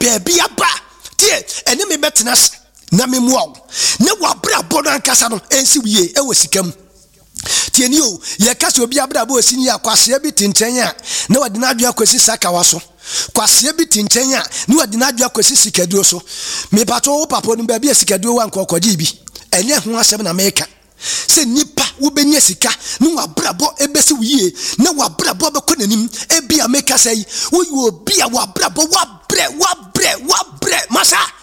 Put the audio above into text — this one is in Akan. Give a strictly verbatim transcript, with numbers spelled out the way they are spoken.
baby aba tie ene me betena na me muaw ne wabra bono ankasa no ensi wie e wosikam tie ni o ye kase obi abra bo osini akwase bi tinten a ne wade na adua kwasi saka waso kwase bi tinten a ne wade na adua kwasi sikaduo so me pato wo papo ni ba bi sikaduo wa nkokodi bi ene ho asem na meka se nipa wo benya sika ne wabrabo ebesi wie ne wabrabo be konanim e bia meka sei wo yo bia wabrabo wabre wabre wabre masa